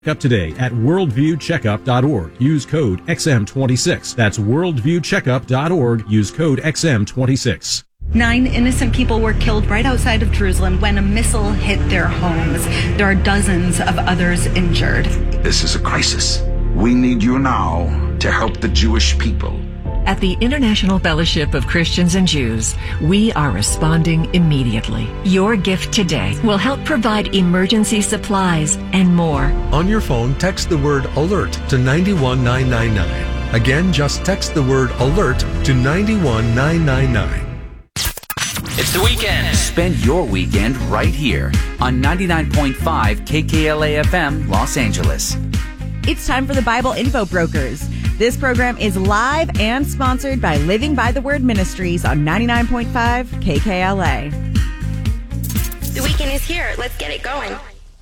Up today at worldviewcheckup.org. Use code XM26. That's worldviewcheckup.org. Use code XM26. 9 innocent people were killed right outside of Jerusalem when a missile hit their homes. There are dozens of others injured. This is a crisis. We need you now to help the Jewish people. At the International Fellowship of Christians and Jews, we are responding immediately. Your gift today will help provide emergency supplies and more. On your phone, text the word ALERT to 91999. Again, just text the word ALERT to 91999. It's the weekend. Spend your weekend right here on 99.5 KKLA FM, Los Angeles. It's time for the Bible Info Brokers. This program is live and sponsored by Living by the Word Ministries on 99.5 KKLA. The weekend is here. Let's get it going.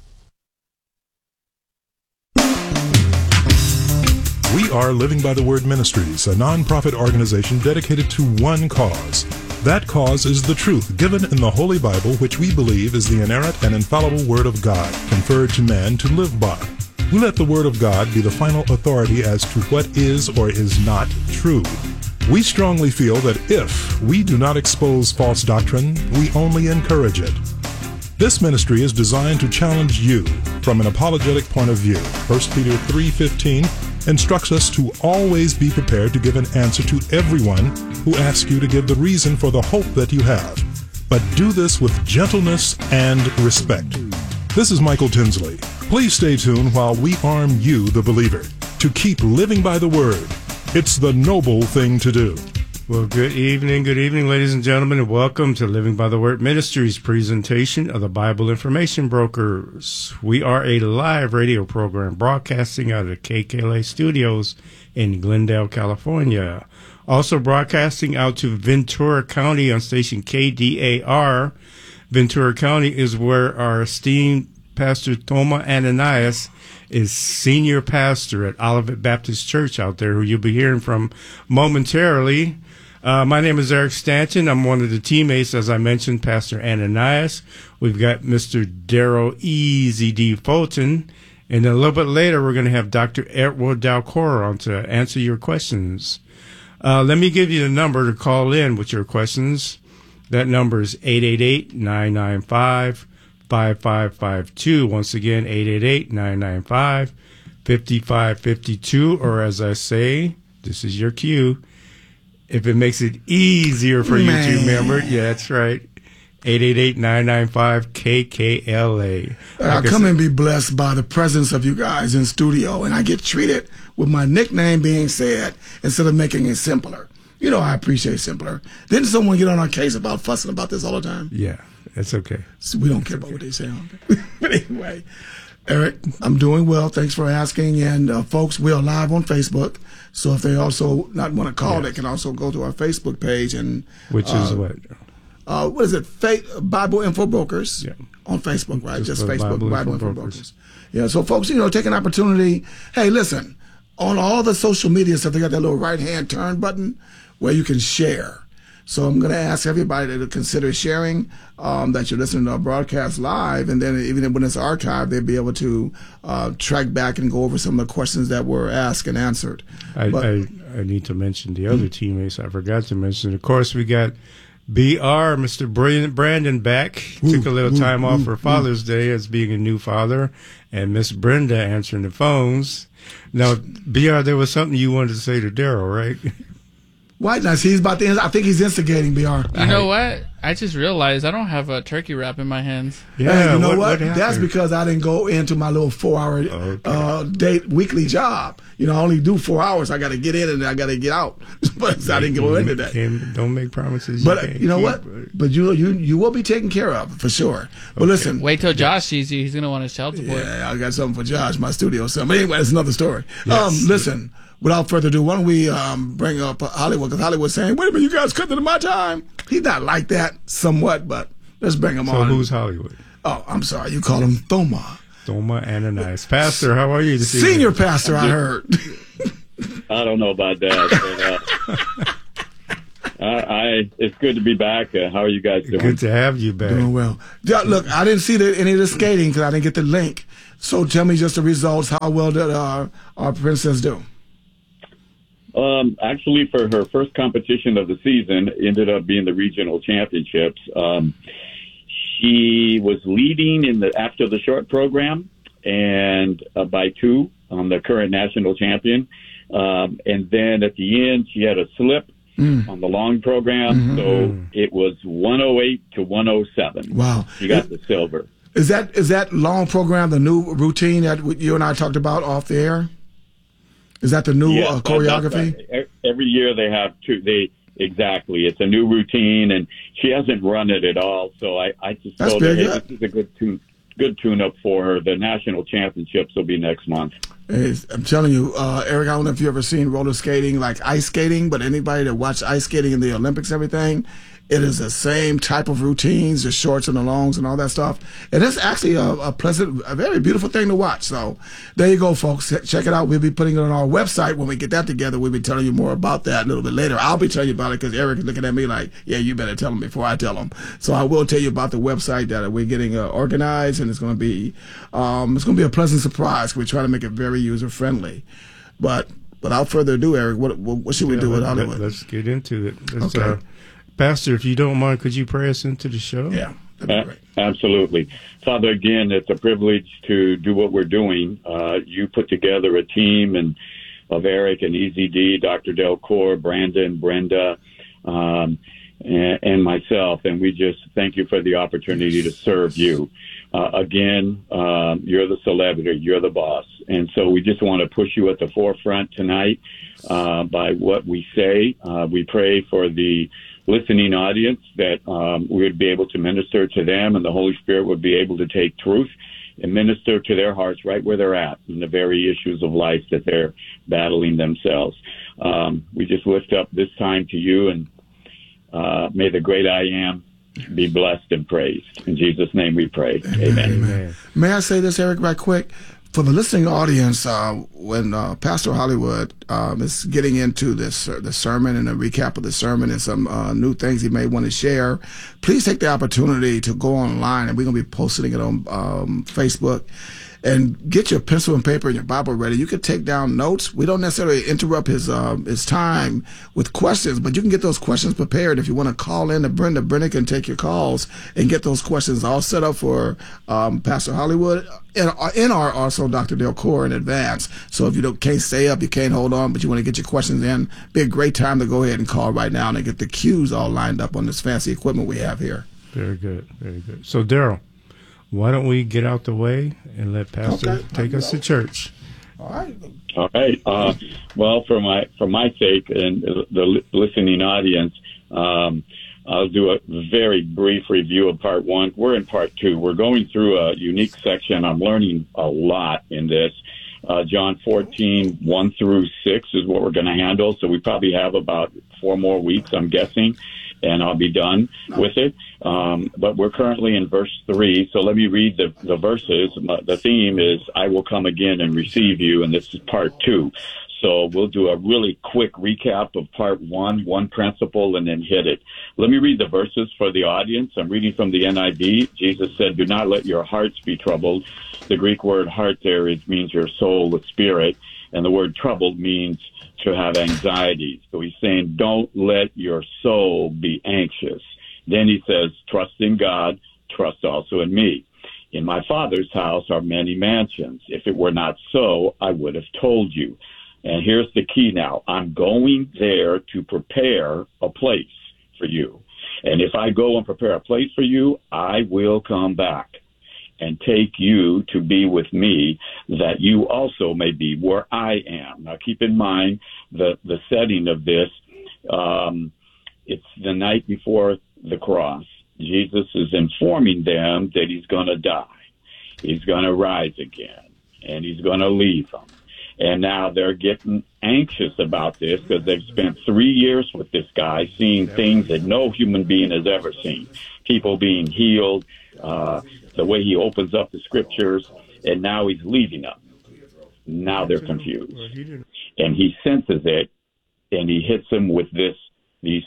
We are Living by the Word Ministries, a non-profit organization dedicated to one cause. That cause is the truth given in the Holy Bible, which we believe is the inerrant and infallible Word of God, conferred to man to live by. We let the Word of God be the final authority as to what is or is not true. We strongly feel that if we do not expose false doctrine, we only encourage it. This ministry is designed to challenge you from an apologetic point of view. 1 Peter 3:15 instructs us to always be prepared to give an answer to everyone who asks you to give the reason for the hope that you have. But do this with gentleness and respect. This is Michael Tinsley. Please stay tuned while we arm you, the believer, to keep living by the Word. It's the noble thing to do. Well, good evening, ladies and gentlemen, and welcome to Living by the Word Ministries presentation of the Bible Information Brokers. We are a live radio program broadcasting out of the KKLA studios in Glendale, California. Also broadcasting out to Ventura County on station KDAR. Ventura County is where our esteemed Pastor Thoma Ananias is senior pastor at Olivet Baptist Church out there, who you'll be hearing from momentarily. My name is Eric Stanton. I'm one of the teammates, as I mentioned, Pastor Ananias. We've got Mr. Darrell Easy D. Fulton. And then a little bit later, we're going to have Dr. Edward Dalcoro on to answer your questions. Let me give you the number to call in with your questions. That number is 888-995-5552. Once again, 888-995-5552. Or as I say, this is your cue. If it makes it easier for you to remember, yeah, that's right. 888-995-KKLA. I come and be blessed by the presence of you guys in studio, and I get treated with my nickname being said instead of making it simpler. You know, I appreciate simpler. Didn't someone get on our case about fussing about this all the time? Yeah, that's okay. So we don't care about what they say. But anyway, Eric, I'm doing well. Thanks for asking. And folks, we are live on Facebook. So if they also not want to call, they can also go to our Facebook page. And which is what? What is it? Bible Info Brokers on Facebook, right? Just Facebook, Bible Info Brokers. Yeah, so folks, you know, take an opportunity. Hey, listen, on all the social media stuff, they got that little right-hand turn button where you can share. So I'm going to ask everybody to consider sharing that you're listening to our broadcast live, and then even when it's archived, they'll be able to track back and go over some of the questions that were asked and answered. I need to mention the other teammates. I forgot to mention. Of course, we got BR, Mr. Brandon back. Took a little time off for Father's Day as being a new father, and Miss Brenda answering the phones. Now, BR, there was something you wanted to say to Darrell, right? White Nights. He's about to. I think he's instigating BR. You know what? I just realized I don't have a turkey wrap in my hands. Yeah, hey, you know what? That's because I didn't go into my little 4-hour weekly job. You know, I only do 4 hours. I got to get in and I got to get out. But I didn't go into that. Don't make promises. But you know what? But you will be taken care of for sure. But listen, wait till Josh sees you. He's gonna want his child support. Yeah, I got something for Josh, my studio son. But anyway, that's another story. Yes. Listen. Without further ado, why don't we bring up Hollywood? Because Hollywood's saying, wait a minute, you guys cut into my time. He's not like that somewhat, but let's bring him on. So who's Hollywood? Oh, I'm sorry. You call him Thoma. Thoma Ananias. Pastor, how are you this evening? Senior pastor, I heard. I don't know about that. But, it's good to be back. How are you guys doing? Good to have you back. Doing well. Yeah, look, I didn't see any of the skating because I didn't get the link. So tell me just the results. How well did our princess do? Actually, for her first competition of the season, ended up being the regional championships. She was leading after the short program, and by 2 on the current national champion. And then at the end, she had a slip on the long program, so it was 108 to 107. Wow! She got the silver. Is that long program the new routine that you and I talked about off the air? Is that the new choreography? Every year they have exactly. It's a new routine, and she hasn't run it at all. So I just told her, hey, this is a good tune-up for her. The national championships will be next month. I'm telling you, Eric, I don't know if you've ever seen roller skating, like ice skating, but anybody that watched ice skating in the Olympics, everything, it is the same type of routines, the shorts and the longs and all that stuff. And it's actually a very beautiful thing to watch. So there you go, folks. Check it out. We'll be putting it on our website. When we get that together, we'll be telling you more about that a little bit later. I'll be telling you about it because Eric is looking at me like, yeah, you better tell him before I tell him. So I will tell you about the website that we're getting organized, and it's going to be a pleasant surprise. We're trying to make it very user-friendly. But without further ado, Eric, what should we do with Hollywood? Let's get into it. Okay. Pastor, if you don't mind, could you pray us into the show? Yeah, that'd be great. Absolutely. Father, again, it's a privilege to do what we're doing. You put together a team of Eric and EZD, Dr. Delcourt, Brandon, Brenda, and myself, and we just thank you for the opportunity to serve you. Again, you're the celebrity, you're the boss, and so we just want to push you at the forefront tonight by what we say. We pray for the listening audience that we would be able to minister to them, and the Holy Spirit would be able to take truth and minister to their hearts right where they're at in the very issues of life that they're battling themselves. We just lift up this time to you, and may the great I Am be blessed and praised. In Jesus' name we pray. Amen. May I say this, Eric, right quick? For the listening audience, when Pastor Hollywood is getting into the sermon and a recap of the sermon and some new things he may want to share, please take the opportunity to go online, and we're going to be posting it on Facebook. And get your pencil and paper and your Bible ready. You can take down notes. We don't necessarily interrupt his time with questions, but you can get those questions prepared. If you want to call in to Brenda can take your calls and get those questions all set up for Pastor Hollywood and our also Dr. Delcourt in advance. So if you can't stay up, you can't hold on, but you want to get your questions in, be a great time to go ahead and call right now and get the cues all lined up on this fancy equipment we have here. Very good, very good. So Daryl, why don't we get out the way and let Pastor take us to church? All right. Well, for my sake and the listening audience, I'll do a very brief review of part 1. We're in part 2. We're going through a unique section. I'm learning a lot in this. John 14, 1 through 6 is what we're going to handle. So we probably have about 4 more weeks, I'm guessing, and I'll be done with it. But we're currently in verse 3. So let me read the verses. The theme is, I will come again and receive you. And this is part 2. So we'll do a really quick recap of part 1, one principle, and then hit it. Let me read the verses for the audience. I'm reading from the NIV. Jesus said, do not let your hearts be troubled. The Greek word heart there means your soul, the spirit. And the word troubled means to have anxiety. So he's saying, don't let your soul be anxious. Then he says, trust in God, trust also in me. In my Father's house are many mansions. If it were not so, I would have told you. And here's the key now. I'm going there to prepare a place for you. And if I go and prepare a place for you, I will come back and take you to be with me, that you also may be where I am. Now, keep in mind the setting of this. It's the night before the cross. Jesus is informing them that he's going to die. He's going to rise again, and he's going to leave them. And now they're getting anxious about this because they've spent 3 years with this guy, seeing things that no human being has ever seen. People being healed, the way he opens up the scriptures, and now he's leaving them. Now they're confused. And he senses it, and he hits them with these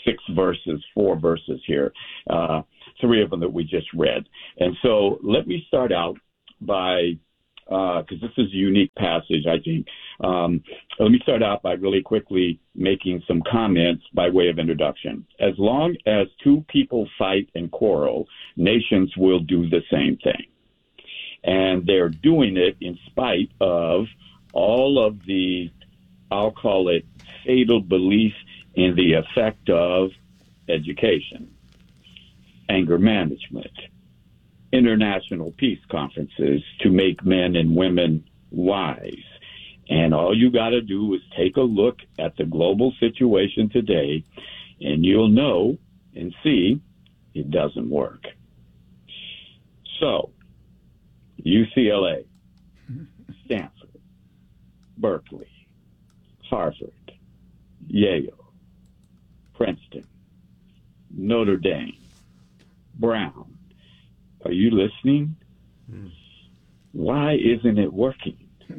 4 verses here, 3 of them that we just read. And so let me start out by because this is a unique passage, I think. Let me start out by really quickly making some comments by way of introduction. As long as two people fight and quarrel, nations will do the same thing. And they're doing it in spite of all of the, I'll call it, fatal belief in the effect of education, anger management, international peace conferences to make men and women wise. And all you got to do is take a look at the global situation today, and you'll know and see it doesn't work. So, UCLA, Stanford, Berkeley, Harvard, Yale, Princeton, Notre Dame, Brown. Are you listening? Why isn't it working?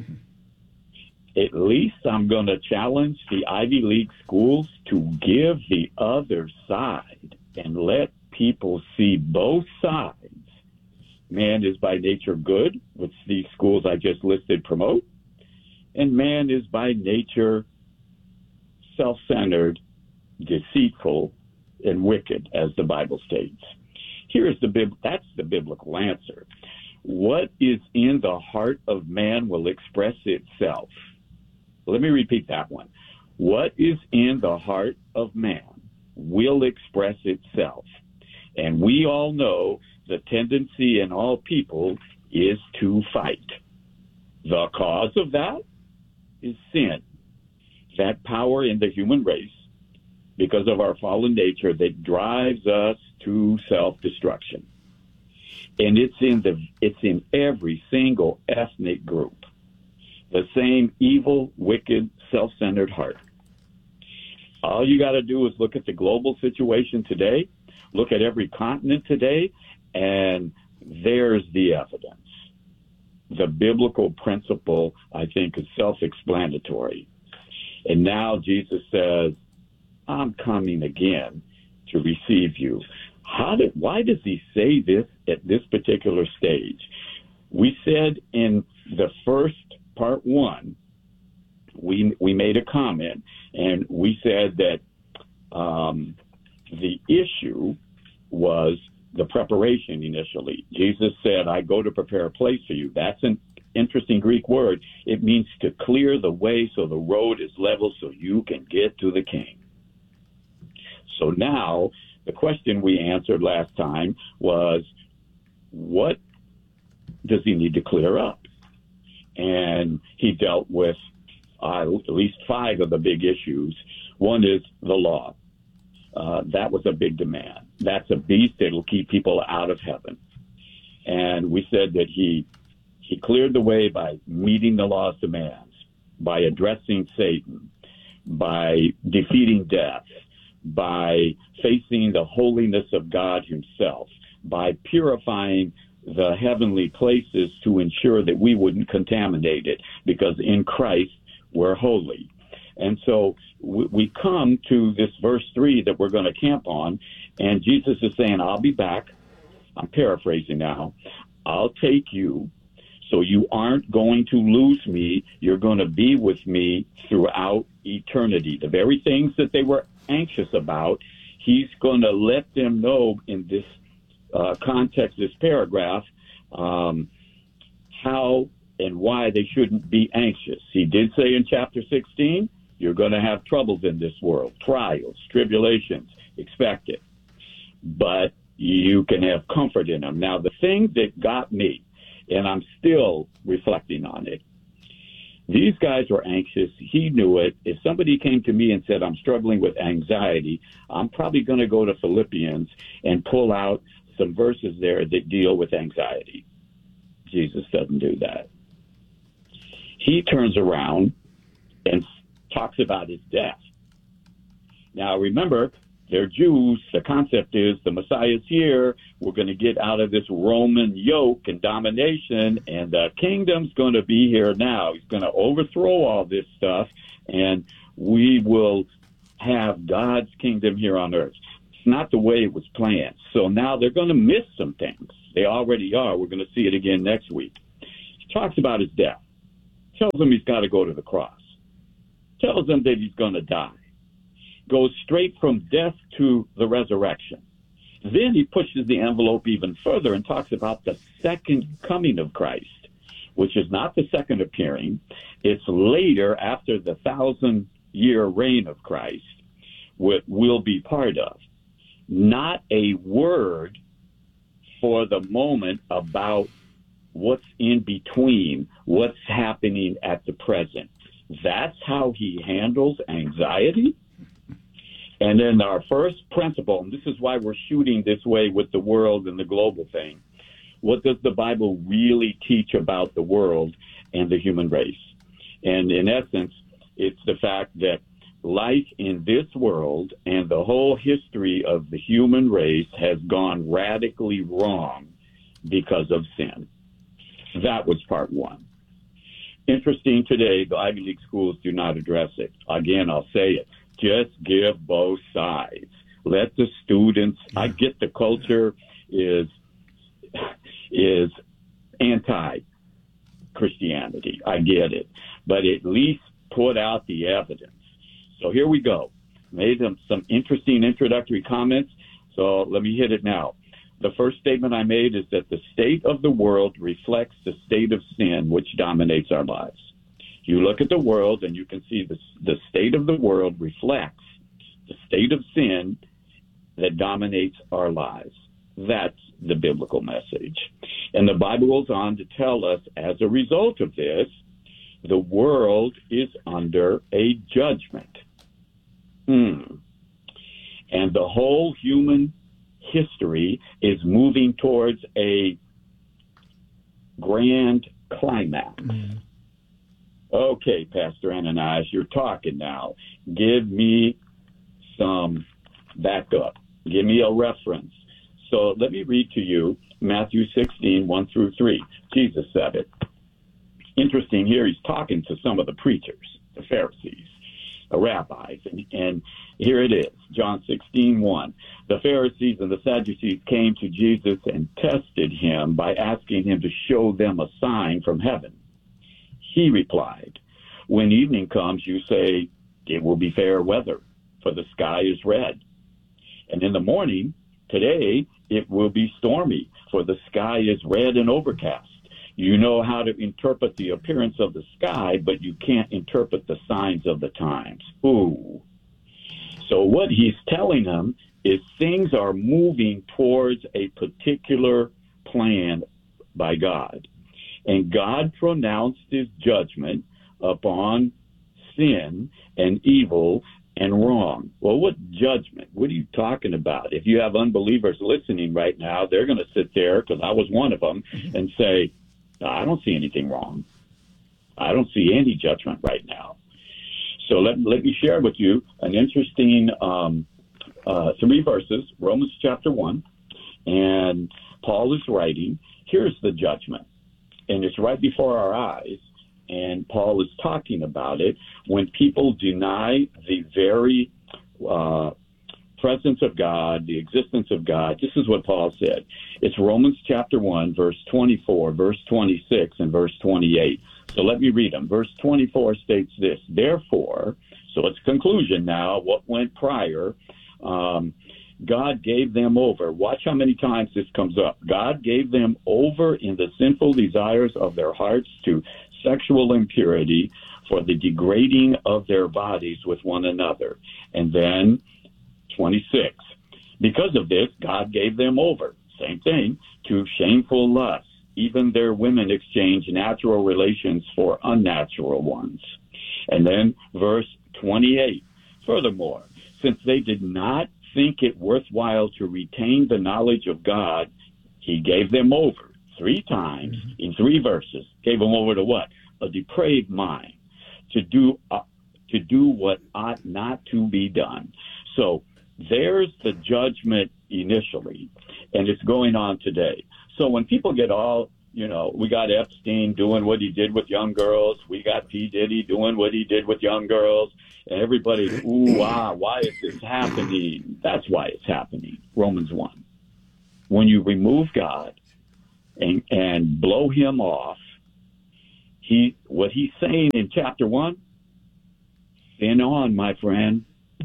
At least I'm going to challenge the Ivy League schools to give the other side and let people see both sides. Man is by nature good, which these schools I just listed promote, and man is by nature self-centered, deceitful, and wicked, as the Bible states. That's the biblical answer. What is in the heart of man will express itself. Let me repeat that one. What is in the heart of man will express itself. And we all know the tendency in all people is to fight. The cause of that is sin. That power in the human race, because of our fallen nature, that drives us to self-destruction. And it's in every single ethnic group. The same evil, wicked, self-centered heart. All you got to do is look at the global situation today, look at every continent today, and there's the evidence. The biblical principle, I think, is self-explanatory. And now Jesus says, I'm coming again to receive you. Why does he say this at this particular stage? We said in the first part one, we made a comment, and we said that the issue was the preparation initially. Jesus said, I go to prepare a place for you. That's an interesting Greek word. It means to clear the way so the road is level so you can get to the king. So now, the question we answered last time was, what does he need to clear up? And he dealt with at least 5 of the big issues. One is the law. That was a big demand. That's a beast that will keep people out of heaven. And we said that he cleared the way by meeting the law's demands, by addressing Satan, by defeating death, by facing the holiness of God himself, by purifying the heavenly places to ensure that we wouldn't contaminate it, because in Christ we're holy. And so we come to this verse 3 that we're going to camp on, and Jesus is saying, I'll be back. I'm paraphrasing now. I'll take you, so you aren't going to lose me. You're going to be with me throughout eternity. The very things that they were anxious about, he's going to let them know in this context, this paragraph, how and why they shouldn't be anxious. He did say in chapter 16, you're going to have troubles in this world, trials, tribulations, expect it. But you can have comfort in them. Now, the thing that got me, and I'm still reflecting on it, these guys were anxious. He knew it. If somebody came to me and said, I'm struggling with anxiety, I'm probably going to go to Philippians and pull out some verses there that deal with anxiety. Jesus doesn't do that. He turns around and talks about his death. Now, remember, they're Jews. The concept is the Messiah's here. We're going to get out of this Roman yoke and domination, and the kingdom's going to be here now. He's going to overthrow all this stuff, and we will have God's kingdom here on earth. It's not the way it was planned. So now they're going to miss some things. They already are. We're going to see it again next week. talks about his death, tells him he's got to go to the cross, tells him that he's going to die, goes straight from death to the resurrection. Then he pushes the envelope even further and talks about the second coming of Christ, which is not the second appearing. It's later, after the 1,000-year reign of Christ, what we'll be part of. Not a word for the moment about what's in between, what's happening at the present. That's how he handles anxiety. And then our first principle, and this is why we're shooting this way with the world and the global thing. What does the Bible really teach about the world and the human race? And in essence, it's the fact that life in this world and the whole history of the human race has gone radically wrong because of sin. That was part one. Interesting today, the Ivy League schools do not address it. Again, I'll say it. Just give both sides. Let the students, I get the culture is anti-Christianity. I get it. But at least put out the evidence. So here we go. Made them some interesting introductory comments. So let me hit it now. The first statement I made is that the state of the world reflects the state of sin which dominates our lives. You look at the world and you can see the state of the world reflects the state of sin that dominates our lives. That's the biblical message. And the Bible goes on to tell us, as a result of this, the world is under a judgment. And the whole human history is moving towards a grand climax. Okay, Pastor Ananias, you're talking now. Give me some backup. Give me a reference. So let me read to you Matthew 16, 1 through 3. Jesus said it. Interesting here, he's talking to some of the preachers, the Pharisees, the rabbis, and here it is, John 16, 1. The Pharisees and the Sadducees came to Jesus and tested him by asking him to show them a sign from heaven. He replied, when evening comes, you say, it will be fair weather, for the sky is red. And in the morning, today, it will be stormy, for the sky is red and overcast. You know how to interpret the appearance of the sky, but you can't interpret the signs of the times. Ooh. So what he's telling them is things are moving towards a particular plan by God. And God pronounced his judgment upon sin and evil and wrong. Well, what judgment? What are you talking about? If you have unbelievers listening right now, they're going to sit there, because I was one of them, and say, I don't see anything wrong. I don't see any judgment right now. So let me share with you an interesting 3 verses, Romans chapter 1, and Paul is writing, here's the judgment. And it's right before our eyes, and Paul is talking about it. When people deny the very presence of God, the existence of God, this is what Paul said. It's Romans chapter 1, verse 24, verse 26, and verse 28. So let me read them. Verse 24 states this, therefore, so it's conclusion now, what went prior, God gave them over. Watch how many times this comes up. God gave them over in the sinful desires of their hearts to sexual impurity for the degrading of their bodies with one another. And then 26. Because of this, God gave them over, same thing, to shameful lusts. Even their women exchange natural relations for unnatural ones. And then verse 28. Furthermore, since they did not think it worthwhile to retain the knowledge of God, he gave them over 3 times in 3 verses. Gave them over to what? A depraved mind, to do what ought not to be done. So there's the judgment initially, and it's going on today. So when people get all, we got Epstein doing what he did with young girls. We got P. Diddy doing what he did with young girls. And everybody, why is this happening? That's why it's happening. Romans 1. When you remove God and blow him off, what he's saying in chapter 1, sin on, my friend.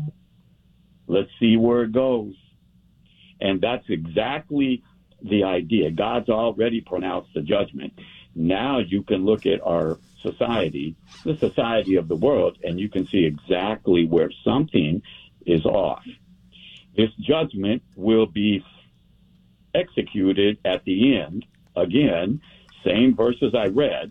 Let's see where it goes. And that's exactly the idea. God's already pronounced the judgment. Now you can look at our society, the society of the world, and you can see exactly where something is off. This judgment will be executed at the end. Again, same verses I read.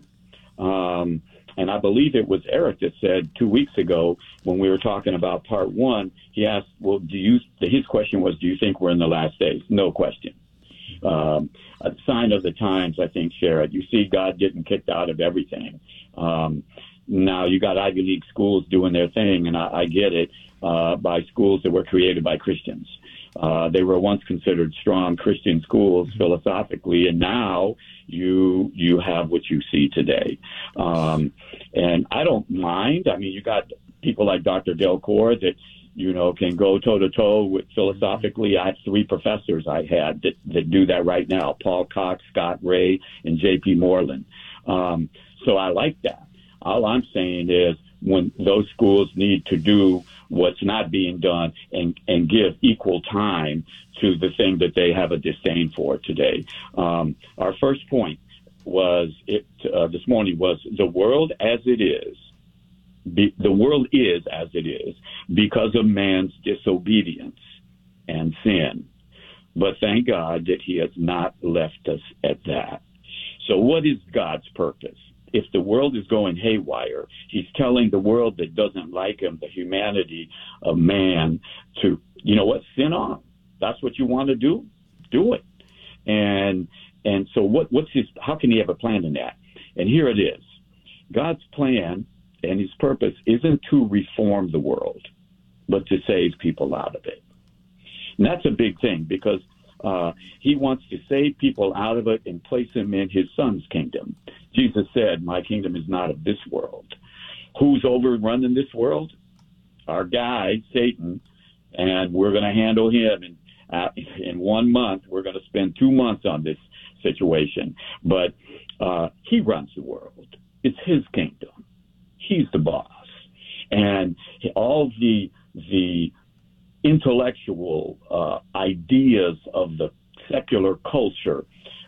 And I believe it was Eric that said 2 weeks ago when we were talking about part 1, he asked, well, his question was, do you think we're in the last days? No question. A sign of the times, I think, Sherrod. You see God getting kicked out of everything. Now you got Ivy League schools doing their thing, and I get it, by schools that were created by Christians. They were once considered strong Christian schools philosophically, and now you have what you see today. And I don't mind. I mean, you got people like Dr. Delcourt that, can go toe-to-toe with philosophically. I have 3 professors I had that do that right now, Paul Cox, Scott Ray, and J.P. Moreland. So I like that. All I'm saying is when those schools need to do what's not being done and give equal time to the thing that they have a disdain for today. Our first point was this morning was the world as it is. The world is as it is because of man's disobedience and sin. But thank God that he has not left us at that. So what is God's purpose? If the world is going haywire, he's telling the world that doesn't like him, the humanity of man, to, sin on. That's what you want to do? Do it. And so what's how can he have a plan in that? And here it is. God's plan and his purpose isn't to reform the world, but to save people out of it. And that's a big thing because he wants to save people out of it and place them in his son's kingdom. Jesus said, my kingdom is not of this world. Who's overrunning this world? Our guy, Satan, and we're going to handle him. In 1 month, we're going to spend 2 months on this situation. But he runs the world. It's his kingdom. He's the boss. And all the intellectual ideas of the secular culture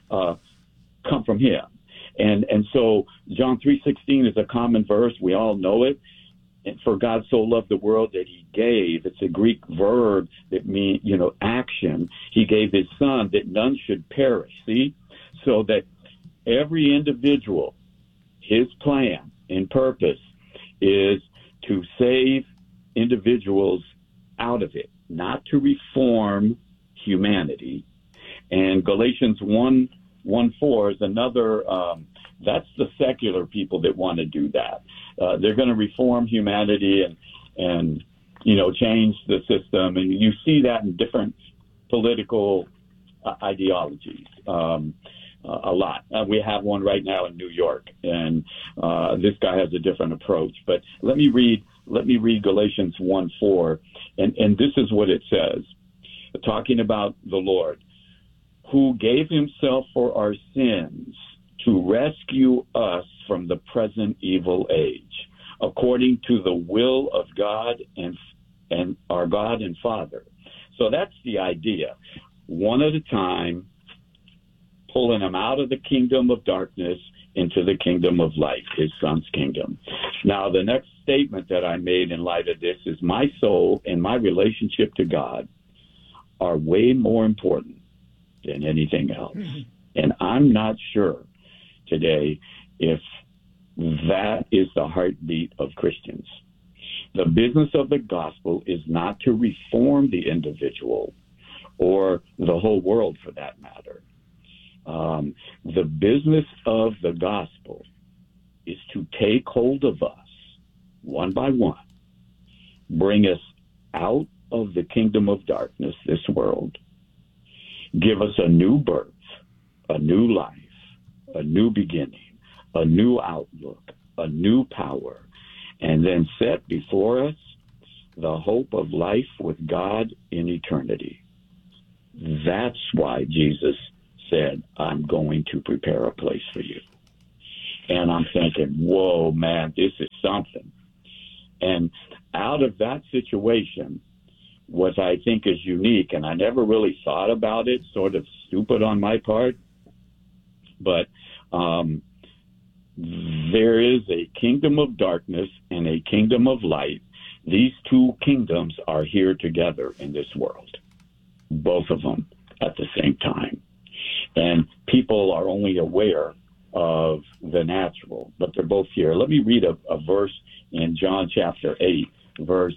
come from him. And so John 3:16 is a common verse. We all know it. And for God so loved the world that he gave. It's a Greek verb that means, action. He gave his son that none should perish. See? So that every individual, his plan and purpose is to save individuals out of it, not to reform humanity. And Galatians 1:4 is another, that's the secular people that want to do that. They're going to reform humanity and change the system. And you see that in different political ideologies a lot. We have one right now in New York, and this guy has a different approach. But let me read Galatians 1:4, and this is what it says, talking about the Lord, who gave himself for our sins to rescue us from the present evil age, according to the will of God and our God and Father. So that's the idea. One at a time, pulling them out of the kingdom of darkness into the kingdom of light, his son's kingdom. Now, the next statement that I made in light of this is my soul and my relationship to God are way more important than anything else. Mm-hmm. And I'm not sure today if that is the heartbeat of Christians. The business of the gospel is not to reform the individual or the whole world for that matter. The business of the gospel is to take hold of us one by one, bring us out of the kingdom of darkness, this world, give us a new birth, a new life, a new beginning, a new outlook, a new power, and then set before us the hope of life with God in eternity. That's why Jesus said, I'm going to prepare a place for you. And I'm thinking, whoa, man, this is something. And out of that situation, what I think is unique, and I never really thought about it, sort of stupid on my part, but there is a kingdom of darkness and a kingdom of light. These two kingdoms are here together in this world, both of them at the same time. And people are only aware of the natural, but they're both here. Let me read a verse in John chapter 8, verse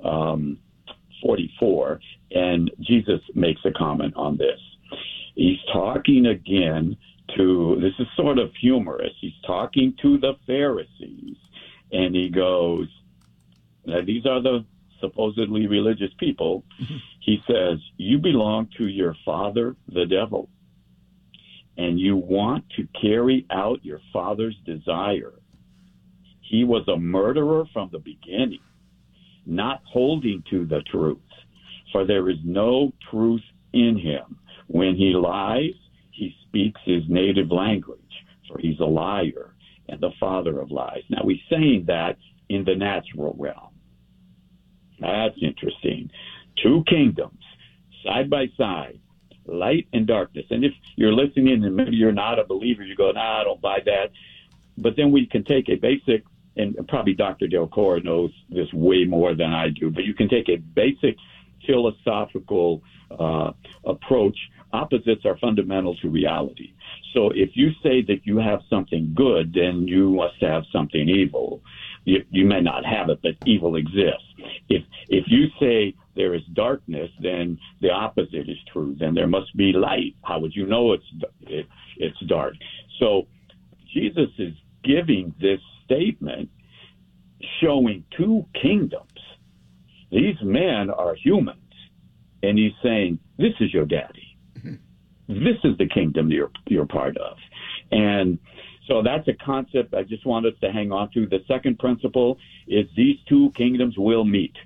44, and Jesus makes a comment on this. He's talking again to, this is sort of humorous, he's talking to the Pharisees, and he goes, now these are the supposedly religious people. He says, you belong to your father, the devil, and you want to carry out your father's desire. He was a murderer from the beginning, not holding to the truth, for there is no truth in him. When he lies, he speaks his native language, for he's a liar and the father of lies. Now, he's saying that in the natural realm. That's interesting. Two kingdoms, side by side, light and darkness. And if you're listening and maybe you're not a believer, you go, nah, I don't buy that. But then we can take a basic, and probably Dr. Del Cora knows this way more than I do, but you can take a basic philosophical approach. Opposites are fundamental to reality. So if you say that you have something good, then you must have something evil. You may not have it, but evil exists. If you say there is darkness, then the opposite is true. Then there must be light. How would you know it's dark? So Jesus is giving this statement showing two kingdoms. These men are humans, and he's saying, this is your daddy. This is the kingdom you're part of. And so that's a concept I just want us to hang on to. The second principle is these two kingdoms will meet.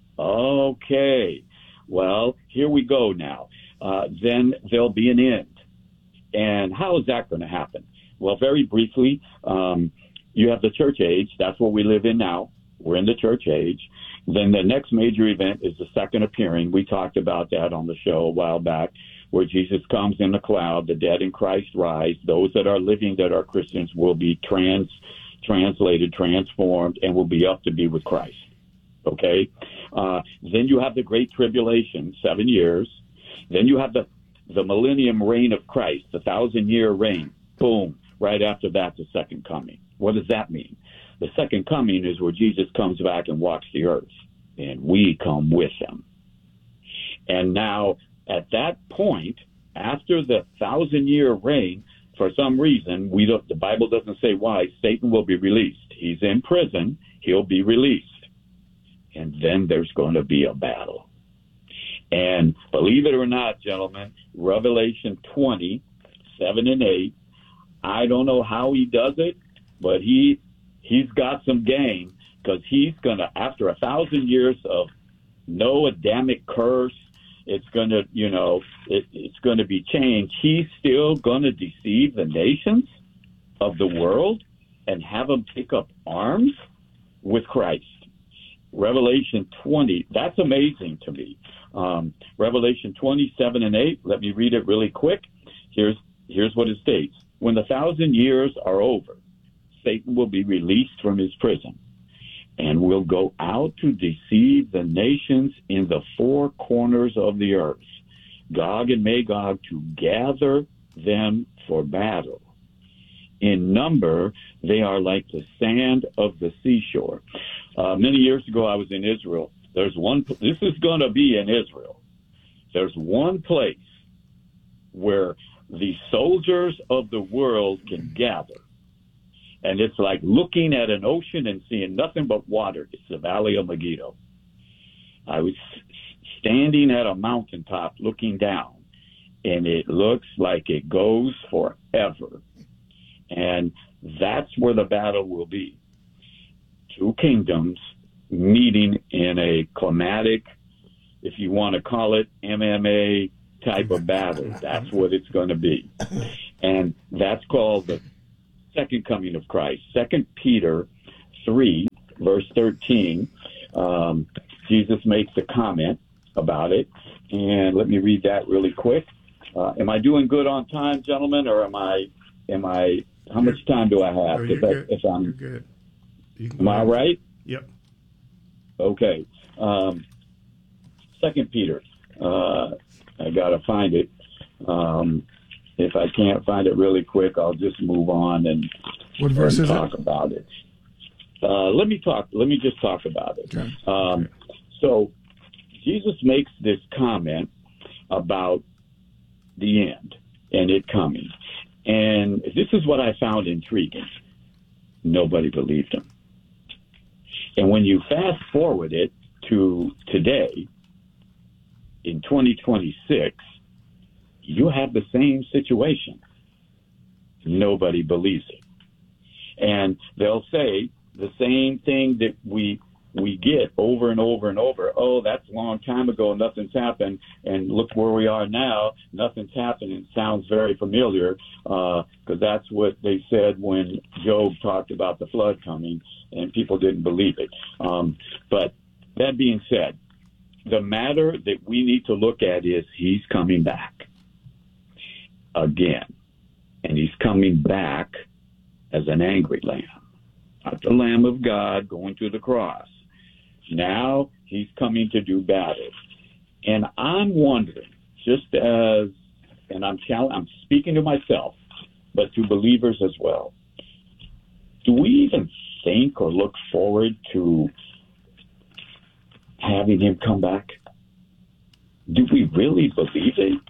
Okay. Well, here we go now. Then there'll be an end. And how is that going to happen? Well, very briefly, you have the church age. That's what we live in now. We're in the church age. Then the next major event is the second appearing. We talked about that on the show a while back, where Jesus comes in the cloud, the dead in Christ rise. Those that are living, that are Christians, will be translated, transformed, and will be up to be with Christ. Okay? Then you have the Great Tribulation, 7 years. Then you have the millennium reign of Christ, the 1,000-year reign. Boom. Right after that, the second coming. What does that mean? The second coming is where Jesus comes back and walks the earth, and we come with him. And now, at that point, after the 1,000-year reign, for some reason, the Bible doesn't say why, Satan will be released. He's in prison. He'll be released. And then there's going to be a battle. And believe it or not, gentlemen, Revelation 20, 7 and 8, I don't know how he does it, but he's got some game, because he's going to, after 1,000 years of no Adamic curse, it's going to, it's going to be changed. He's still going to deceive the nations of the world and have them take up arms with Christ. Revelation 20, that's amazing to me. Revelation 27 and 8, let me read it really quick. Here's what it states. When the 1,000 years are over, Satan will be released from his prison and will go out to deceive the nations in the four corners of the earth, Gog and Magog, to gather them for battle. In number, they are like the sand of the seashore. Many years ago, I was in Israel. This is going to be in Israel. There's one place where the soldiers of the world can gather. And it's like looking at an ocean and seeing nothing but water. It's the Valley of Megiddo. I was standing at a mountaintop looking down, and it looks like it goes forever. And that's where the battle will be. Two kingdoms meeting in a climatic, if you want to call it, MMA type of battle. That's what it's going to be. And that's called the second coming of Christ. 2 Peter 3, verse 13, Jesus makes a comment about it. And let me read that really quick. Am I doing good on time, gentlemen, or am I, how much time do I have? You're good. Am I right? Yep. Okay. 2 Peter. I got to find it. If I can't find it really quick, I'll just move on and talk about it. Let me just talk about it. Okay. So Jesus makes this comment about the end and it coming. And this is what I found intriguing. Nobody believed him. And when you fast forward it to today, in 2026, you have the same situation. Nobody believes it. And they'll say the same thing that we get over and over and over. Oh, that's a long time ago. Nothing's happened. And look where we are now. Nothing's happened. It sounds very familiar because that's what they said when Job talked about the flood coming, and people didn't believe it. But that being said, the matter that we need to look at is he's coming back again. And he's coming back as an angry lamb, not the Lamb of God going to the cross. Now he's coming to do battle. And I'm wondering, just as, and I'm speaking to myself, but to believers as well, do we even think or look forward to having him come back? Do we really believe it?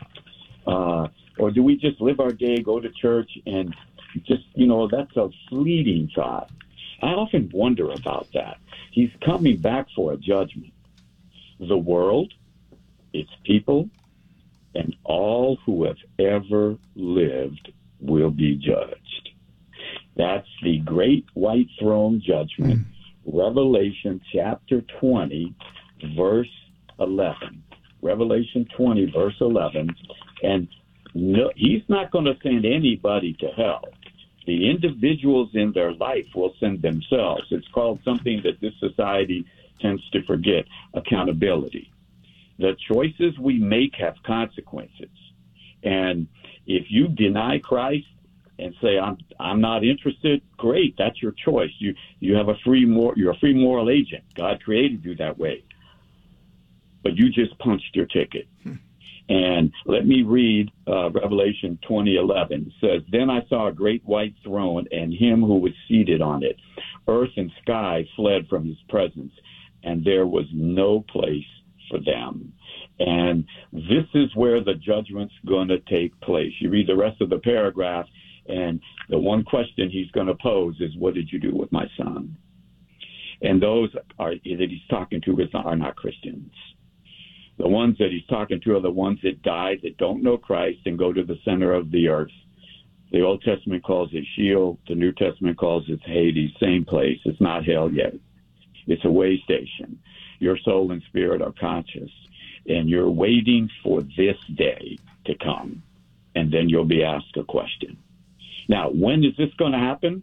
Or do we just live our day, go to church, and just, that's a fleeting thought. I often wonder about that. He's coming back for a judgment. The world, its people, and all who have ever lived will be judged. That's the great white throne judgment. Revelation chapter 20, verse 11. Revelation 20, verse 11. And no, he's not going to send anybody to hell. The individuals in their life will send themselves. It's called something that this society tends to forget, accountability. The choices we make have consequences. And if you deny Christ and say, I'm not interested, great, that's your choice. You have you're a free moral agent. God created you that way. But you just punched your ticket. And let me read Revelation 20:11. It says, "Then I saw a great white throne and him who was seated on it. Earth and sky fled from his presence, and there was no place for them." And this is where the judgment's going to take place. You read the rest of the paragraph, and the one question he's going to pose is, what did you do with my son? And those that he's talking to are not Christians. The ones that he's talking to are the ones that died, that don't know Christ, and go to the center of the earth. The Old Testament calls it Sheol. The New Testament calls it Hades. Same place. It's not hell yet. It's a way station. Your soul and spirit are conscious, and you're waiting for this day to come, and then you'll be asked a question. Now, when is this going to happen?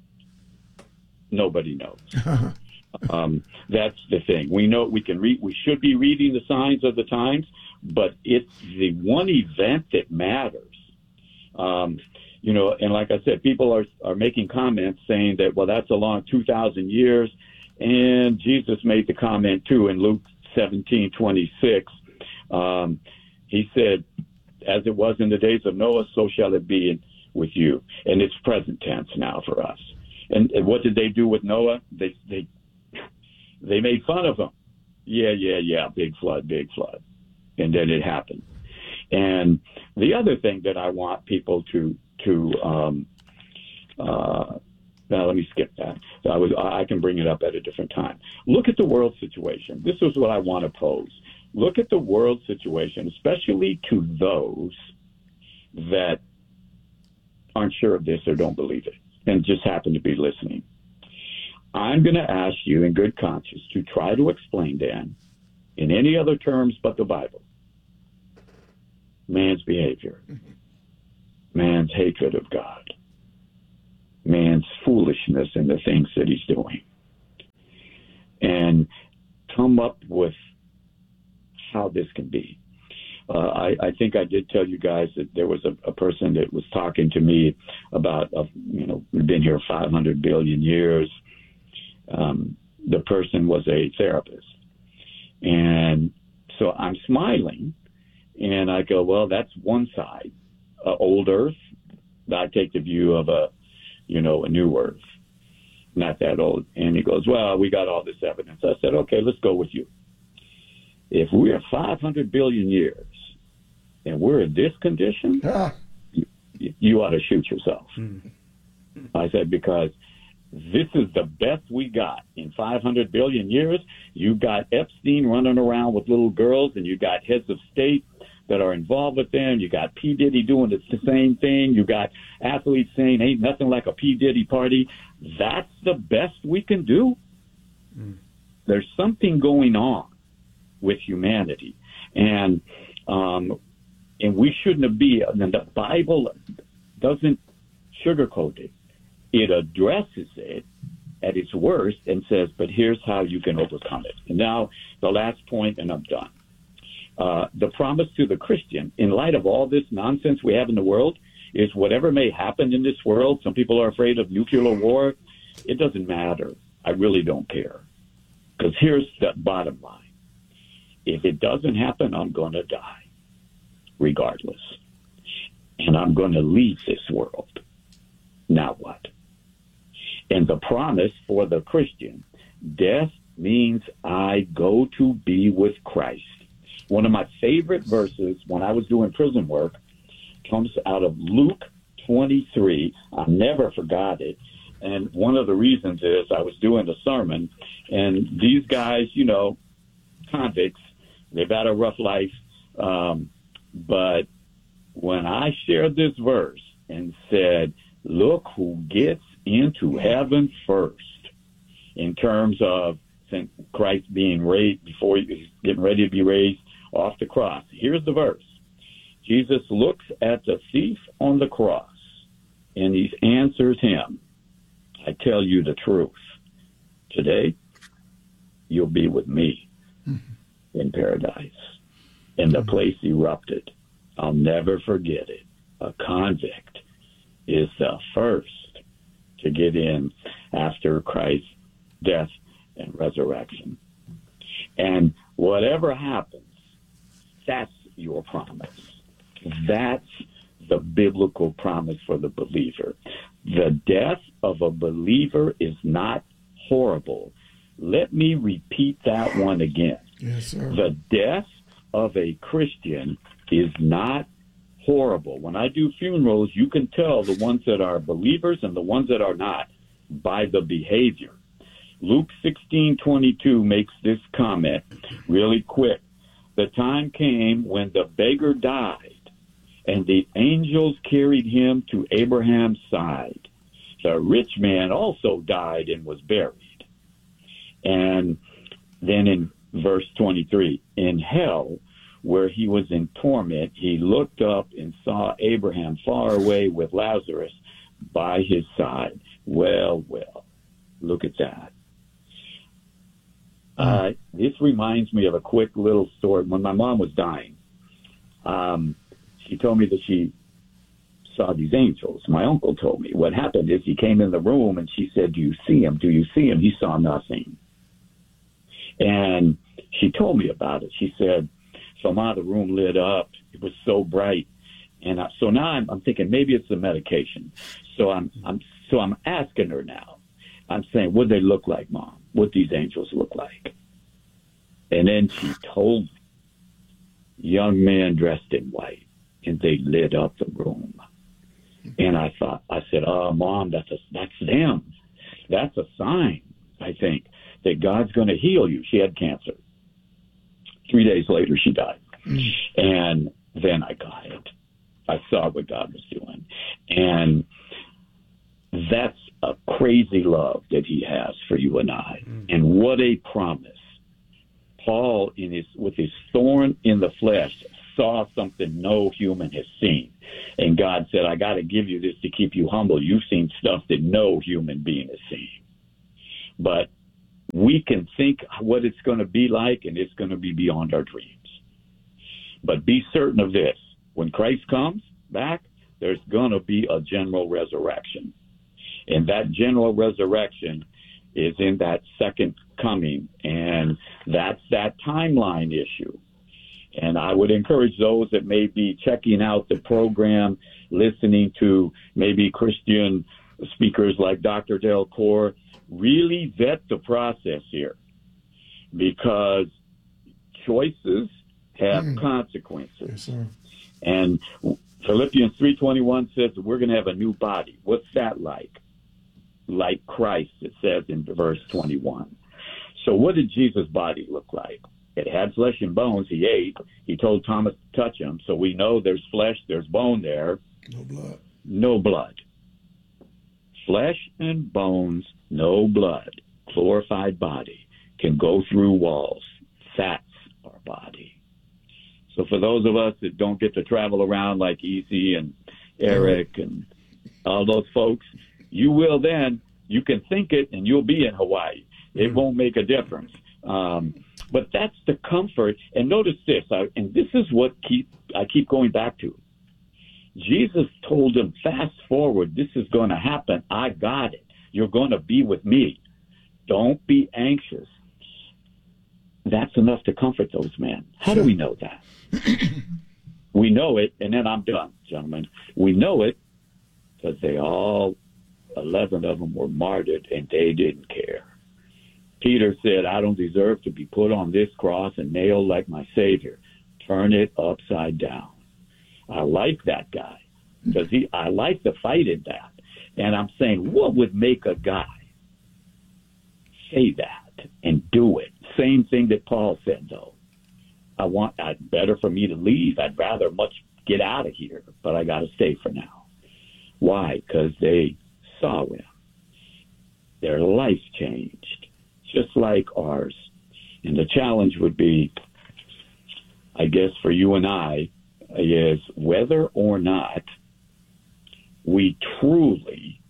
Nobody knows. That's the thing. We know we can read. We should be reading the signs of the times, but it's the one event that matters. And like I said, people are making comments saying that, well, that's a long 2,000 years, and Jesus made the comment too in Luke 17:26. He said, "As it was in the days of Noah, so shall it be with you." And it's present tense now for us. And what did they do with Noah? They made fun of him. Yeah, big flood. And then it happened. And the other thing that I want people to now let me skip that. I can bring it up at a different time. Look at the world situation. This is what I want to pose. Look at the world situation, especially to those that aren't sure of this or don't believe it and just happen to be listening. I'm going to ask you in good conscience to try to explain, Dan, in any other terms but the Bible, man's behavior, man's hatred of God, man's foolishness and the things that he's doing, and come up with how this can be. I think I did tell you guys that there was a person that was talking to me about, we've been here 500 billion years. The person was a therapist. And so I'm smiling, and I go, well, that's one side. Old Earth, I take the view of a new Earth, not that old. And he goes, well, we got all this evidence. I said, okay, let's go with you. If we're 500 billion years and we're in this condition, you ought to shoot yourself. I said, because this is the best we got in 500 billion years. You got Epstein running around with little girls, and you got heads of state that are involved with them. You got P. Diddy doing the same thing. You got athletes saying, ain't nothing like a P. Diddy party. That's the best we can do. There's something going on with humanity. And we shouldn't be, and the Bible doesn't sugarcoat it. It addresses it at its worst and says, but here's how you can overcome it. And now the last point, and I'm done. The promise to the Christian, in light of all this nonsense we have in the world, is whatever may happen in this world, some people are afraid of nuclear war, it doesn't matter. I really don't care. Because here's the bottom line. If it doesn't happen, I'm going to die, regardless. And I'm going to leave this world. Now what? And the promise for the Christian, death means I go to be with Christ. One of my favorite verses when I was doing prison work comes out of Luke 23. I never forgot it. And one of the reasons is I was doing a sermon, and these guys, convicts, they've had a rough life. But when I shared this verse and said, look who gets into heaven first, in terms of Christ being raised, before he's getting ready to be raised off the cross. Here's the verse. Jesus looks at the thief on the cross, and he answers him, I tell you the truth. Today, you'll be with me in paradise. And the place erupted. I'll never forget it. A convict is the first to get in after Christ's death and resurrection. And whatever happens, that's your promise. That's the biblical promise for the believer. The death of a believer is not horrible. Let me repeat that one again. Yes, sir. The death of a Christian is not horrible. When I do funerals, you can tell the ones that are believers and the ones that are not by the behavior. Luke 16:22 makes this comment really quick. The time came when the beggar died, and the angels carried him to Abraham's side. The rich man also died and was buried. And then in verse 23, in hell, where he was in torment, he looked up and saw Abraham far away with Lazarus by his side. Well, look at that. This reminds me of a quick little story. When my mom was dying, she told me that she saw these angels. My uncle told me what happened is he came in the room and she said, do you see him? Do you see him? He saw nothing. And she told me about it. She said, so the room lit up. It was so bright. And so now I'm thinking maybe it's the medication. So I'm asking her now. I'm saying, what do they look like, Mom? What these angels look like? And then she told me, young men dressed in white, and they lit up the room. And I said, oh, Mom, that's them. That's a sign, I think, that God's going to heal you. She had cancer. 3 days later, she died. And then I got it. I saw what God was doing. And that's a crazy love that he has for you and I. And what a promise. Paul, with his thorn in the flesh, saw something no human has seen. And God said, I got to give you this to keep you humble. You've seen stuff that no human being has seen. But we can think what it's going to be like, and it's going to be beyond our dreams. But be certain of this. When Christ comes back, there's going to be a general resurrection. And that general resurrection is in that second coming, and that's that timeline issue. And I would encourage those that may be checking out the program, listening to maybe Christian speakers like Dr. Del Cor, really vet the process here, because choices have consequences. Yes, and Philippians 3:21 says that we're going to have a new body. What's that like? Like Christ, it says in verse 21. So what did Jesus' body look like? It had flesh and bones. He ate. He told Thomas to touch him. So we know there's flesh, there's bone there. No blood. No blood. Flesh and bones, no blood. Glorified body can go through walls. That's our body. So for those of us that don't get to travel around like Easy and Eric and all those folks, you will then. You can think it, and you'll be in Hawaii. It won't make a difference. But that's the comfort. And notice this, and this is what I keep going back to. Jesus told them, fast forward, this is going to happen. I got it. You're going to be with me. Don't be anxious. That's enough to comfort those men. How do we know that? We know it, and then I'm done, gentlemen. We know it because 11 of them were martyred, and they didn't care. Peter said, I don't deserve to be put on this cross and nailed like my Savior. Turn it upside down. I like that guy because I like the fight in that. And I'm saying, what would make a guy say that and do it? Same thing that Paul said, though. Better for me to leave. I'd rather much get out of here, but I got to stay for now. Why? Because they saw him. Their life changed, just like ours. And the challenge would be, I guess, for you and I, is whether or not we truly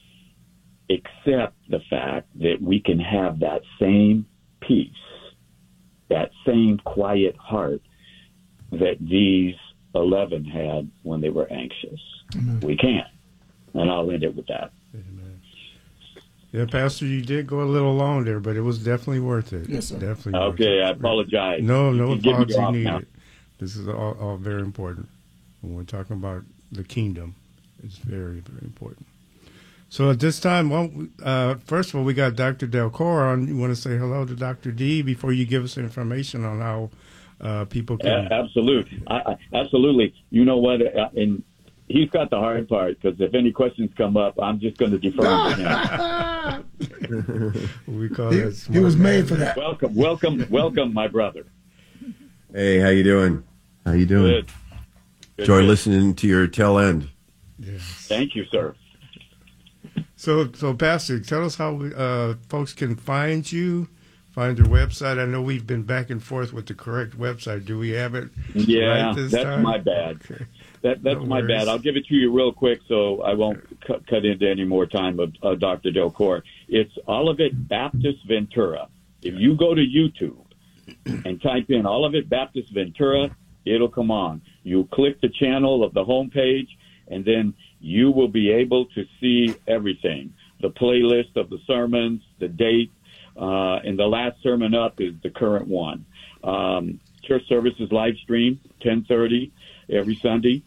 accept the fact that we can have that same peace, that same quiet heart that these 11 had when they were anxious. Mm-hmm. We can't. And I'll end it with that. Amen. Yeah, Pastor, you did go a little long there, but it was definitely worth it. Yes, sir. Definitely. Okay, I apologize. No apology needed. This is all very important. When we're talking about the kingdom, it's very, very important. So at this time, first of all, we got Dr. Del Cor on. You want to say hello to Dr. D before you give us information on how people can... Absolutely. Absolutely. You know what? And he's got the hard part, because if any questions come up, I'm just going to defer to him. We call that he was made for that. Welcome, my brother. Hey, how you doing? How you doing? Good. Enjoy listening to your tail end. Yes. Thank you, sir. So Pastor, tell us how folks can find you, find your website. I know we've been back and forth with the correct website. Do we have it? Yeah, right this that's time? my bad. Okay. That's my bad. I'll give it to you real quick so I won't cut into any more time of Dr. Del Cor. It's Olivet Baptist Ventura. If you go to YouTube and type in Olivet Baptist Ventura, it'll come on. You click the channel of the homepage, and then you will be able to see everything. The playlist of the sermons, the date, and the last sermon up is the current one. Church services live stream, 10:30 every Sunday.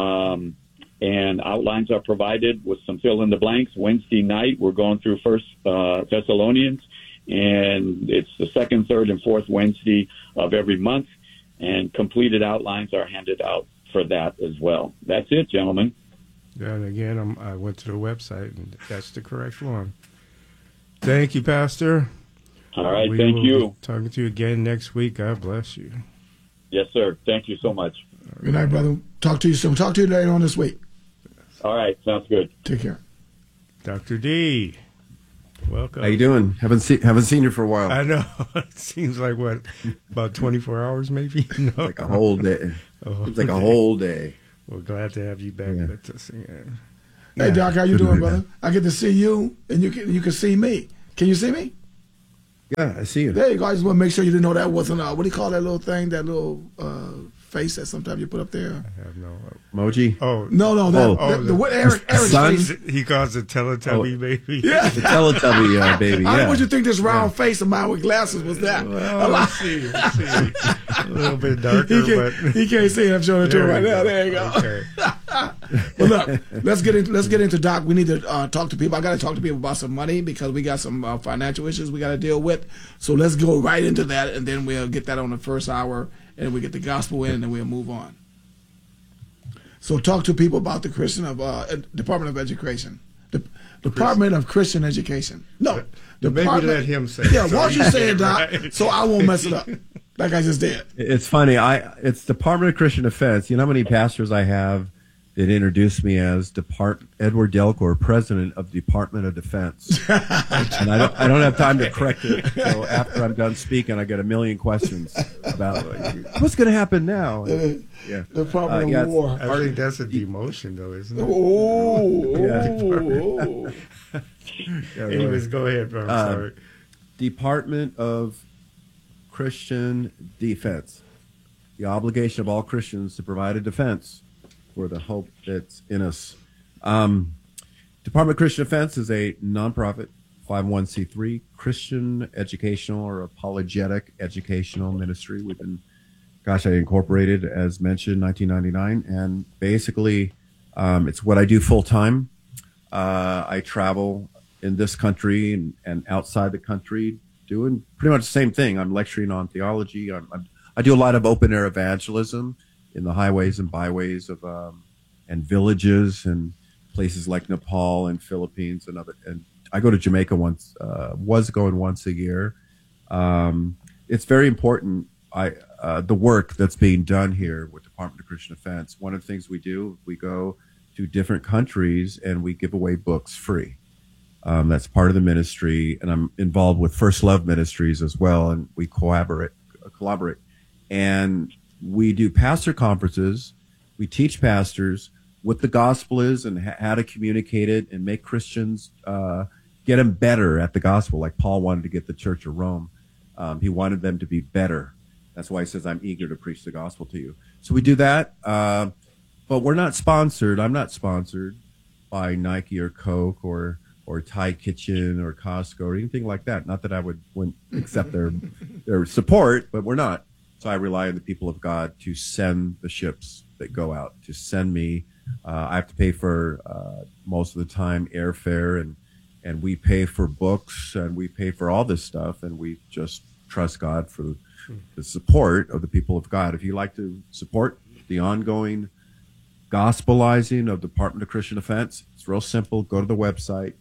And outlines are provided with some fill in the blanks. Wednesday night, we're going through First Thessalonians, and it's the second, third, and fourth Wednesday of every month. And completed outlines are handed out for that as well. That's it, gentlemen. Yeah, and again, I went to the website, and that's the correct one. Thank you, Pastor. All right, thank you. Be talking to you again next week. God bless you. Yes, sir. Thank you so much. Good night, brother. Talk to you soon. Talk to you later on this week. All right, sounds good. Take care. Dr. D, welcome. How you doing? Haven't seen you for a while. I know. It seems like, what, about 24 hours maybe? No. Like a whole day. It's like a whole day. We're glad to have you back with us. Hey, Doc, how you doing, brother? I get to see you, and you can see me. Can you see me? Yeah, I see you. There you go. I just want to make sure you didn't know that wasn't, what do you call that little thing, that little face that sometimes you put up there? I have no emoji. Oh no, what Eric face. He calls it Teletubby baby. Yeah, the Teletubby baby. How would you think this round face of mine with glasses was that? Well, let's see. A little bit darker, but he can't see it. I'm showing it to him right now. There you go. Okay. Well, look, let's get into Doc. We need to talk to people. I got to talk to people about some money because we got some financial issues we got to deal with. So let's go right into that, and then we'll get that on the first hour, and we get the gospel in, and then we'll move on. So talk to people about the Christian Department of Education. Department of Christian Education. No. Maybe let him say it. Yeah, why don't you say it, Doc, so I won't mess it up like I just did. It's funny. It's Department of Christian Defense. You know how many pastors I have that introduced me as Edward Delcor, President of the Department of Defense. And I don't have time to correct it. So after I'm done speaking, I get a million questions about what's going to happen now. The Department of War. I think that's a demotion, though, isn't it? Anyways, go ahead, bro. I'm sorry. Department of Christian Defense. The obligation of all Christians to provide a defense for the hope that's in us. Department of Christian Defense is a nonprofit 501c3 Christian educational or apologetic educational ministry. We've been, I incorporated, as mentioned, 1999, and basically it's what I do full time. I travel in this country and outside the country doing pretty much the same thing. I'm lecturing on theology. I do a lot of open air evangelism in the highways and byways of and villages and places like Nepal and Philippines and I go to Jamaica once, was going once a year. It's very important. The work that's being done here with Department of Christian Defense. One of the things we do, we go to different countries and we give away books free. That's part of the ministry, and I'm involved with First Love Ministries as well, and we collaborate, and we do pastor conferences. We teach pastors what the gospel is and how to communicate it and make Christians get them better at the gospel, like Paul wanted to get the Church of Rome. He wanted them to be better. That's why he says, I'm eager to preach the gospel to you. So we do that, but we're not sponsored. I'm not sponsored by Nike or Coke or Thai Kitchen or Costco or anything like that. Not that I wouldn't accept their support, but we're not. So I rely on the people of God to send the ships that go out, to send me. I have to pay for most of the time airfare, and we pay for books, and we pay for all this stuff, and we just trust God for the support of the people of God. If you like to support the ongoing gospelizing of the Department of Christian Defense, it's real simple. Go to the website,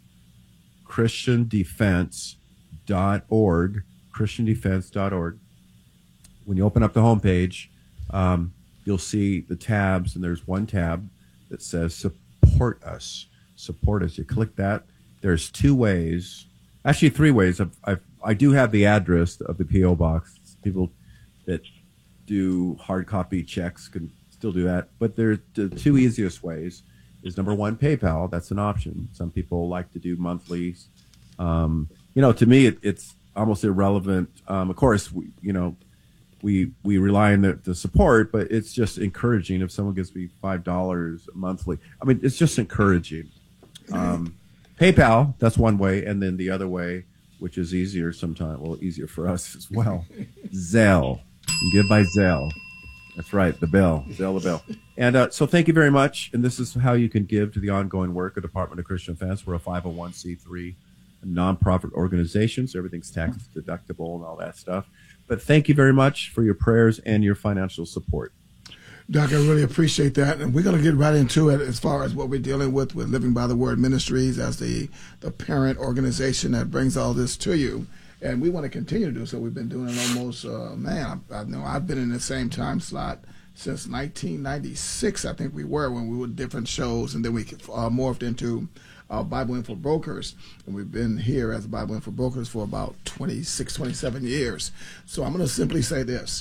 christiandefense.org, christiandefense.org. When you open up the homepage, you'll see the tabs, and there's one tab that says support us. Support us. You click that. There's two ways, actually three ways. I do have the address of the P.O. box. People that do hard copy checks can still do that. But the two easiest ways is, number one, PayPal. That's an option. Some people like to do monthly. To me, it's almost irrelevant. Of course, we rely on the support, but it's just encouraging if someone gives me $5 monthly. I mean, it's just encouraging. PayPal, that's one way, and then the other way, which is easier sometimes, easier for us as well, Zelle. You can give by Zelle. That's right, Zelle the bill. And so thank you very much. And this is how you can give to the ongoing work of Department of Christian Defense. We're a 501c3 nonprofit organization, so everything's tax deductible and all that stuff. But thank you very much for your prayers and your financial support. Doc, I really appreciate that. And we're going to get right into it as far as what we're dealing with Living by the Word Ministries as the parent organization that brings all this to you. And we want to continue to do so. We've been doing it almost, I've been in the same time slot since 1996, I think we were, when we were different shows. And then we morphed into Bible Info Brokers. And we've been here as Bible Info Brokers for about 26, 27 years. So I'm going to simply say this.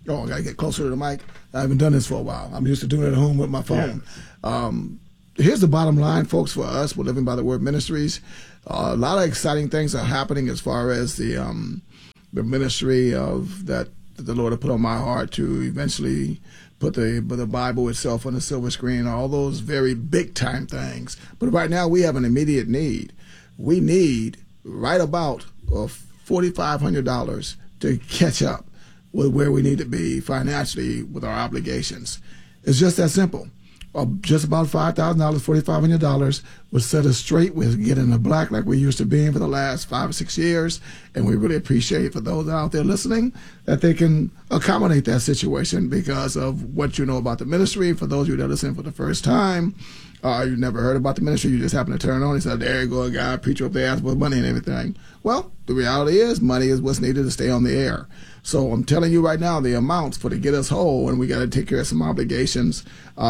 Oh, I got to get closer to the mic. I haven't done this for a while. I'm used to doing it at home with my phone. Yeah. Here's the bottom line, folks, for us. We're Living by the Word Ministries. A lot of exciting things are happening as far as the ministry of that the Lord has put on my heart to eventually put the Bible itself on the silver screen, all those very big-time things. But right now we have an immediate need. We need right about $4,500 to catch up with where we need to be financially with our obligations. It's just that simple. Just about $5,000, $4,500 would set us straight with getting the black like we used to be for the last 5 or 6 years. And we really appreciate for those out there listening that they can accommodate that situation because of what you know about the ministry. For those of you that listen for the first time, you never heard about the ministry, you just happen to turn on and say, there you go, a guy, preacher up there asking for money and everything. Well, the reality is money is what's needed to stay on the air. So I'm telling you right now, the amounts for to get us whole, and we got to take care of some obligations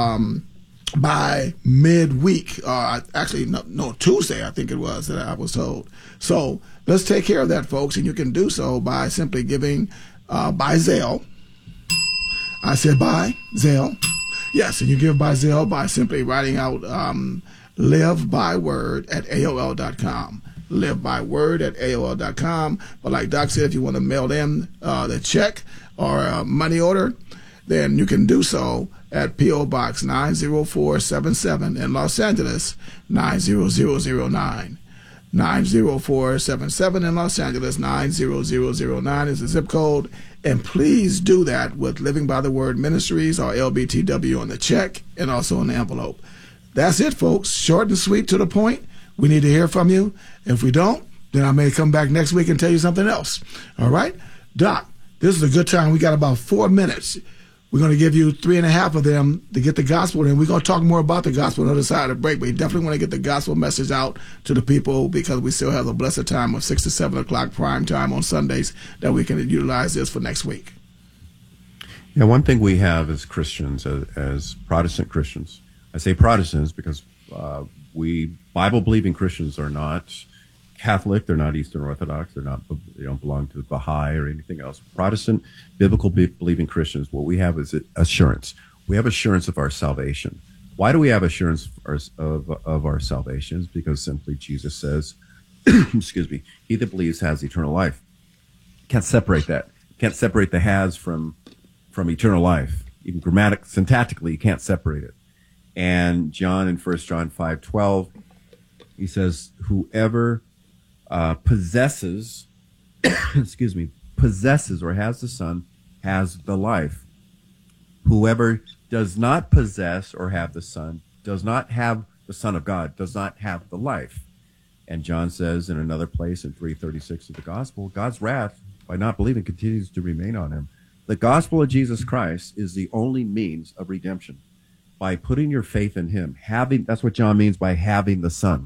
by midweek. Actually, no, Tuesday, I think it was that I was told. So let's take care of that, folks, and you can do so by simply giving by Zelle. I said by Zelle. Yes, and you give by Zelle by simply writing out livebyword@aol.com. livebyword@aol.com. But like Doc said, if you want to mail them the check or a money order, then you can do so at P.O. Box 90477 in Los Angeles, 90009. 90477 in Los Angeles, 90009 is the zip code. And please do that with Living by the Word Ministries or LBTW on the check and also on the envelope. That's it, folks. Short and sweet, to the point. We need to hear from you. If we don't, then I may come back next week and tell you something else. All right? Doc, this is a good time. We got about 4 minutes. We're going to give you 3.5 of them to get the gospel, and we're going to talk more about the gospel on the other side of the break. But you definitely want to get the gospel message out to the people because we still have the blessed time of 6 to 7 o'clock prime time on Sundays that we can utilize this for next week. Yeah, one thing we have as Christians, as Protestant Christians, I say Protestants because we Bible-believing Christians are not Catholic, they're not Eastern Orthodox, they don't belong to the Baha'i or anything else. Protestant, biblical believing Christians, what we have is assurance. We have assurance of our salvation. Why do we have assurance of our salvation? Because simply Jesus says, excuse me, he that believes has eternal life. Can't separate that. Can't separate the has from eternal life. Even syntactically, you can't separate it. And John in 1 John 5:12, he says, whoever possesses or has the Son has the life. Whoever does not possess or have the Son does not have the Son of God, does not have the life. And John says in another place in 3:36 of the gospel, God's wrath by not believing continues to remain on him. The gospel of Jesus Christ is the only means of redemption. By putting your faith in him, that's what John means by having the Son.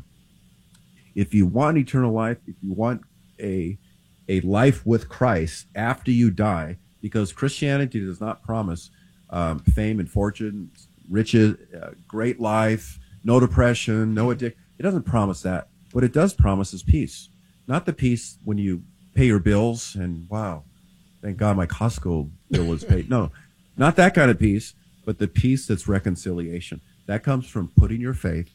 If you want eternal life, if you want a life with Christ after you die, because Christianity does not promise fame and fortune, riches, great life, no depression, no addiction. It doesn't promise that. What it does promise is peace. Not the peace when you pay your bills and, wow, thank God my Costco bill was paid. No, not that kind of peace, but the peace that's reconciliation. That comes from putting your faith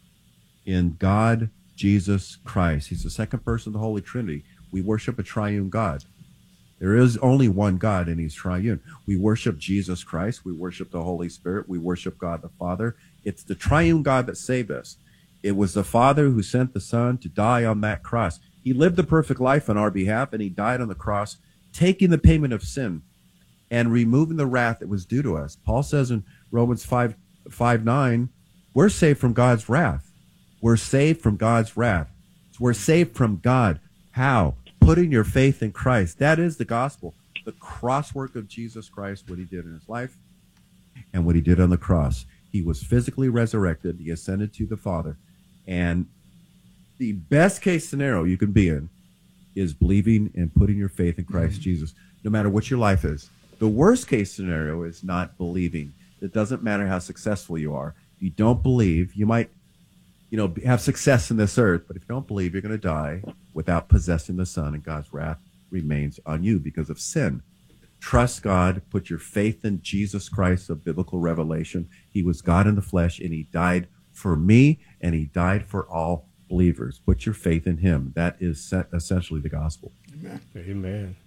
in God, Jesus Christ. He's the second person of the Holy Trinity. We worship a triune God. There is only one God, and he's triune. We worship Jesus Christ. We worship the Holy Spirit. We worship God the Father. It's the triune God that saved us. It was the Father who sent the Son to die on that cross. He lived the perfect life on our behalf, and he died on the cross, taking the payment of sin and removing the wrath that was due to us. Paul says in Romans 5:9, we're saved from God's wrath. We're saved from God's wrath. So we're saved from God. How? Putting your faith in Christ. That is the gospel. The cross work of Jesus Christ, what he did in his life and what he did on the cross. He was physically resurrected. He ascended to the Father. And the best case scenario you can be in is believing and putting your faith in Christ Jesus, no matter what your life is. The worst case scenario is not believing. It doesn't matter how successful you are. If you don't believe, you might, have success in this earth, but if you don't believe, you're going to die without possessing the Son, and God's wrath remains on you because of sin. trust God, put your faith in Jesus Christ of biblical revelation. He was God in the flesh, and he died for me, and he died for all believers. Put your faith in him. That is essentially the gospel. Amen.